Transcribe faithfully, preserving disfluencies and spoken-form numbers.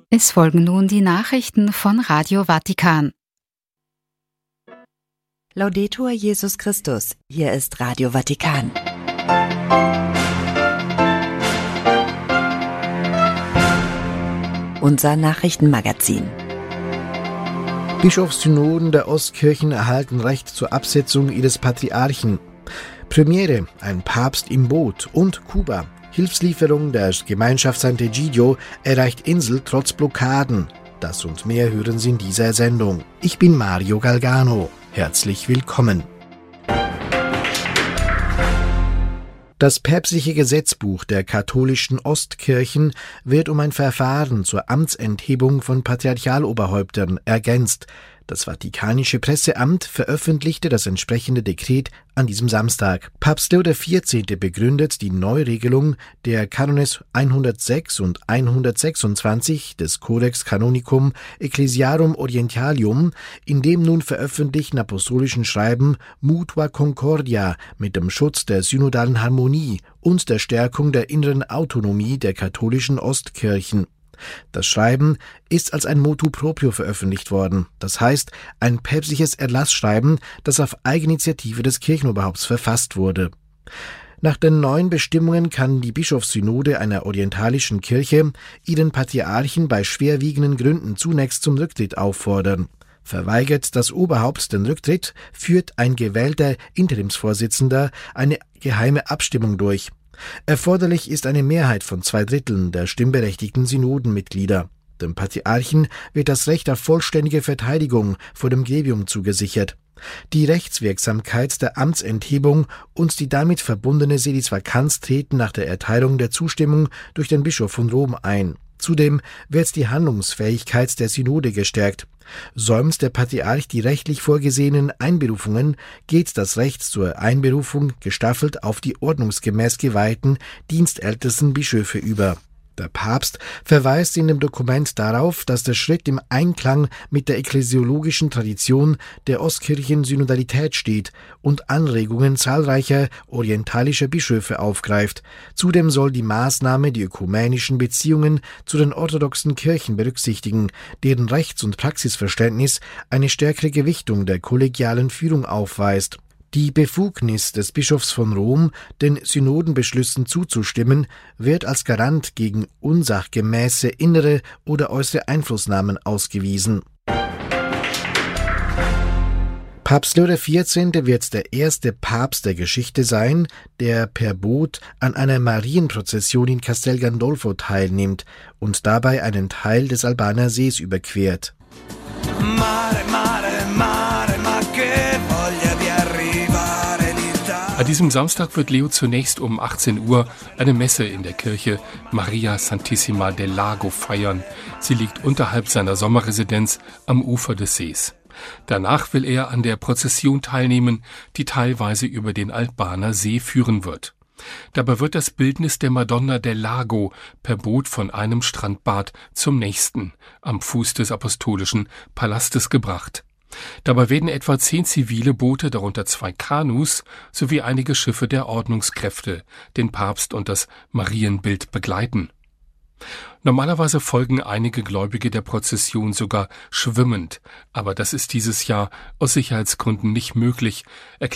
Es folgen nun die Nachrichten von Radio Vatikan. Laudetur Jesus Christus, hier ist Radio Vatikan. Unser Nachrichtenmagazin. Bischofssynoden der Ostkirchen erhalten Recht zur Absetzung ihres Patriarchen. Premiere, ein Papst im Boot und Kuba. Hilfslieferung der Gemeinschaft Sant'Egidio erreicht Insel trotz Blockaden. Das und mehr hören Sie in dieser Sendung. Ich bin Mario Galgano. Herzlich willkommen. Das päpstliche Gesetzbuch der katholischen Ostkirchen wird um ein Verfahren zur Amtsenthebung von Patriarchaloberhäuptern ergänzt. Das Vatikanische Presseamt veröffentlichte das entsprechende Dekret an diesem Samstag. Papst Leo der vierzehnte begründet die Neuregelung der Kanones hundertsechs und hundertsechsundzwanzig des Codex Canonicum Ecclesiarum Orientalium, in dem nun veröffentlichten apostolischen Schreiben Mutua Concordia mit dem Schutz der synodalen Harmonie und der Stärkung der inneren Autonomie der katholischen Ostkirchen. Das Schreiben ist als ein Motu proprio veröffentlicht worden, das heißt ein päpstliches Erlassschreiben, das auf Eigeninitiative des Kirchenoberhaupts verfasst wurde. Nach den neuen Bestimmungen kann die Bischofssynode einer orientalischen Kirche ihren Patriarchen bei schwerwiegenden Gründen zunächst zum Rücktritt auffordern. Verweigert das Oberhaupt den Rücktritt, führt ein gewählter Interimsvorsitzender eine geheime Abstimmung durch. Erforderlich ist eine Mehrheit von zwei Dritteln der stimmberechtigten Synodenmitglieder. Dem Patriarchen wird das Recht auf vollständige Verteidigung vor dem Grevium zugesichert. Die Rechtswirksamkeit der Amtsenthebung und die damit verbundene Sedisvakanz treten nach der Erteilung der Zustimmung durch den Bischof von Rom ein. Zudem wird die Handlungsfähigkeit der Synode gestärkt. Säumt der Patriarch die rechtlich vorgesehenen Einberufungen, geht das Recht zur Einberufung gestaffelt auf die ordnungsgemäß geweihten dienstältesten Bischöfe über. Der Papst verweist in dem Dokument darauf, dass der Schritt im Einklang mit der ekklesiologischen Tradition der Ostkirchen-Synodalität steht und Anregungen zahlreicher orientalischer Bischöfe aufgreift. Zudem soll die Maßnahme die ökumenischen Beziehungen zu den orthodoxen Kirchen berücksichtigen, deren Rechts- und Praxisverständnis eine stärkere Gewichtung der kollegialen Führung aufweist. Die Befugnis des Bischofs von Rom, den Synodenbeschlüssen zuzustimmen, wird als Garant gegen unsachgemäße innere oder äußere Einflussnahmen ausgewiesen. Papst Leo der vierzehnte wird der erste Papst der Geschichte sein, der per Boot an einer Marienprozession in Castel Gandolfo teilnimmt und dabei einen Teil des Albaner Sees überquert. Mare, mare, mare, ma che voglia di arrivare in Italia. An diesem Samstag wird Leo zunächst um achtzehn Uhr eine Messe in der Kirche Maria Santissima del Lago feiern. Sie liegt unterhalb seiner Sommerresidenz am Ufer des Sees. Danach will er an der Prozession teilnehmen, die teilweise über den Albaner See führen wird. Dabei wird das Bildnis der Madonna del Lago per Boot von einem Strandbad zum nächsten am Fuß des apostolischen Palastes gebracht. Dabei werden etwa zehn zivile Boote, darunter zwei Kanus, sowie einige Schiffe der Ordnungskräfte den Papst und das Marienbild begleiten. Normalerweise folgen einige Gläubige der Prozession sogar schwimmend, aber das ist dieses Jahr aus Sicherheitsgründen nicht möglich,